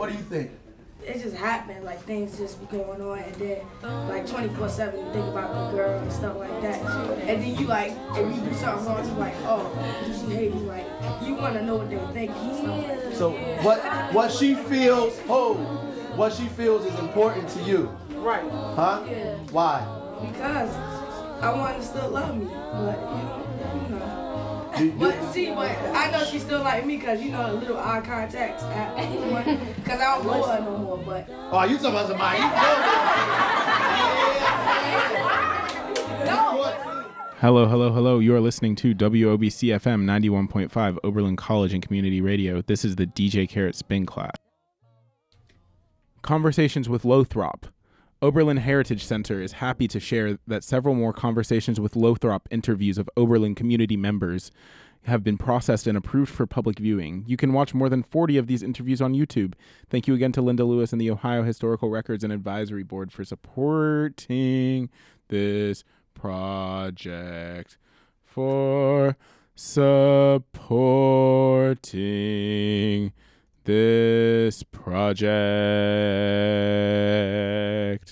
What do you think? It just happened, like things just be going on, and then like 24/7 you think about the girl and stuff like that, and then you like, if you do something wrong, you like, oh, did she hate you? Like, you want to know what they think and stuff like that. So what she feels, what she feels is important to you. Right. Huh? Yeah. Why? Because I want her to still love me, but you know. But I know she still like me because, you know, a little eye contact because I don't know her no more, but. Oh, you talking about somebody? Hello. You are listening to WOBC FM 91.5 Oberlin College and Community Radio. This is the DJ Carrot Spin Class. Conversations with Lothrop. Oberlin Heritage Center is happy to share that several more Conversations with Lothrop interviews of Oberlin community members have been processed and approved for public viewing. You can watch more than 40 of these interviews on YouTube. Thank you again to Linda Lewis and the Ohio Historical Records and Advisory Board for supporting this project. This project.